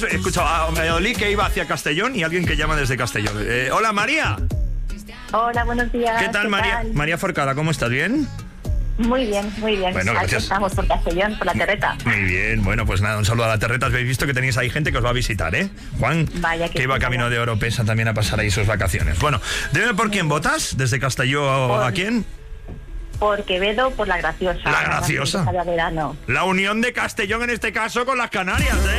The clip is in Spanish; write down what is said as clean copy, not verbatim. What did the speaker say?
He escuchado a Valladolid que iba hacia Castellón y alguien que llama desde Castellón. Hola, María. Hola, buenos días. ¿Qué tal, María? María Forcada, ¿cómo estás? ¿Bien? Muy bien, muy bien. Bueno, aquí gracias. estamos por Castellón, por la terreta. Muy bien, bueno, pues nada, un saludo a la terreta. Habéis visto que tenéis ahí gente que os va a visitar, ¿eh? Juan, Vaya que iba camino de Oropesa también a pasar ahí sus vacaciones. Bueno, dime por quién votas, desde Castellón a quién. Por Quevedo, por La Graciosa. La Graciosa. De verano. La unión de Castellón en este caso con las Canarias, ¿eh?